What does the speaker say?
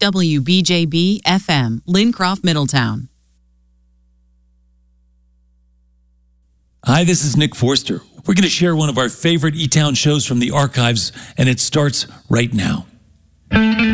WBJB FM, Lincroft, Middletown. Hi, this is Nick Forster. We're going to share one of our favorite E-Town shows from the archives, and it starts right now.